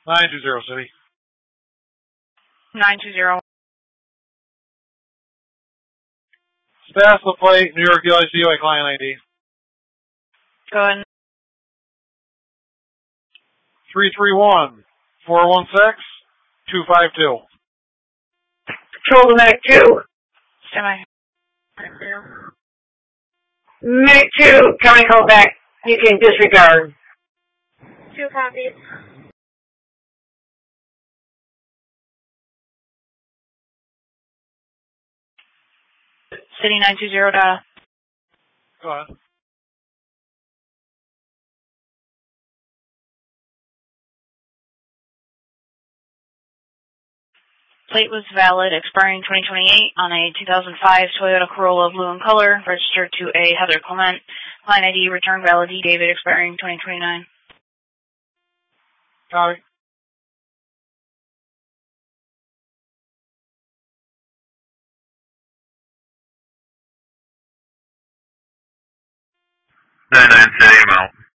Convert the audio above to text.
920 City. 920. Staff the plate, New York LICUA client ID. Go ahead. 331-416-252. Control to Medic 2. Stand by. Medic 2, county call back. You can disregard. 2 copies. City 920 data. Go ahead. Plate was valid, expiring 2028 on a 2005 Toyota Corolla blue in color, registered to a Heather Clement. Client ID return valid D. David, expiring 2029. Copy. City, I'm out.